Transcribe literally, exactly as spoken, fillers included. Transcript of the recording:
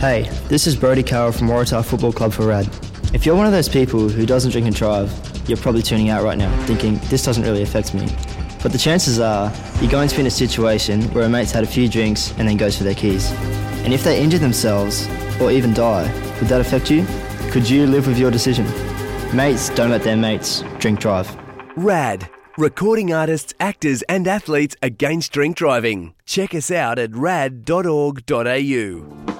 Hey, this is Brody Carroll from Waratah Football Club for RAD. If you're one of those people who doesn't drink and drive, you're probably tuning out right now, thinking, this doesn't really affect me. But the chances are, you're going to be in a situation where a mate's had a few drinks and then goes for their keys. And if they injure themselves, or even die, would that affect you? Could you live with your decision? Mates don't let their mates drink drive. RAD. Recording artists, actors and athletes against drink driving. Check us out at rad dot org dot a u.